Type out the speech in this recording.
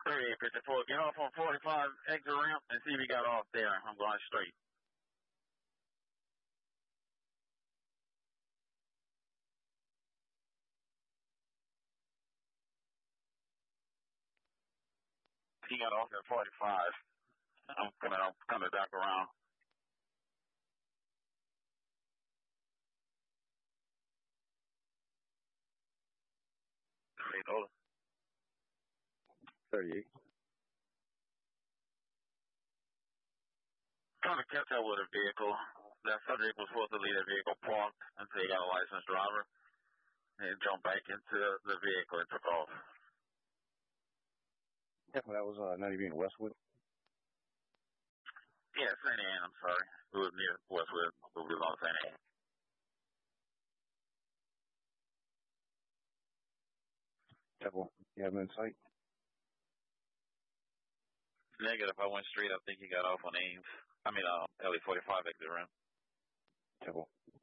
3854. Get off on 45 exit ramp and see if he got off there. I'm going straight. He got off at 45. I'm coming back around. Hold on. 38. Trying to catch up with a vehicle. That subject was supposed to leave the vehicle parked until he got a licensed driver. And jumped back into the vehicle and took off. Yeah, that was 90 being Westwood. Yeah, St. Anne, I'm sorry. It was near Westwood. It was on St. Anne. Temple, you have him in sight? Negative. I went straight. I think he got off on Ames. LA 45 exit ramp. Temple.